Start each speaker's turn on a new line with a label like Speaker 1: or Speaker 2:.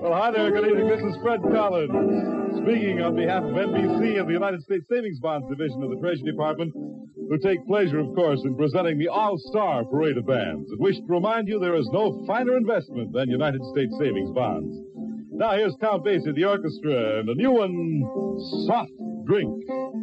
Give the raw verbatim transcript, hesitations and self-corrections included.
Speaker 1: Well, hi there. Good evening. This is Fred Collins, speaking on behalf of N B C and the United States Savings Bonds Division of the Treasury Department, who take pleasure, of course, in presenting the All-Star Parade of Bands, and wish to remind you there is no finer investment than United States Savings Bonds. Now, here's Count Basie, the orchestra, and a new one, Soft Drink.